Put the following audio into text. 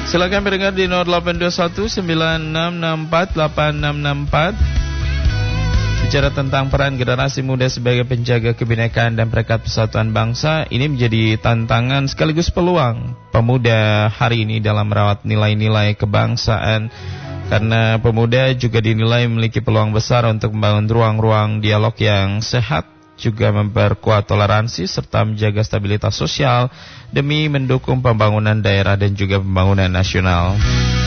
Silakan pendengar di 082196648664. Bicara tentang peran generasi muda sebagai penjaga kebinekaan dan perekat persatuan bangsa, ini menjadi tantangan sekaligus peluang pemuda hari ini dalam merawat nilai-nilai kebangsaan. Karena pemuda juga dinilai memiliki peluang besar untuk membangun ruang-ruang dialog yang sehat, juga memperkuat toleransi serta menjaga stabilitas sosial demi mendukung pembangunan daerah dan juga pembangunan nasional.